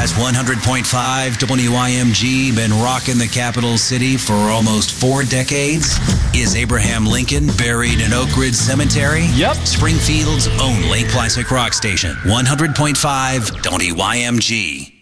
Has 100.5 WYMG been rocking the capital city for almost 4 decades? Is Abraham Lincoln buried in Oak Ridge Cemetery? Yep. Springfield's own Lake Classic Rock Station, 100.5 WYMG.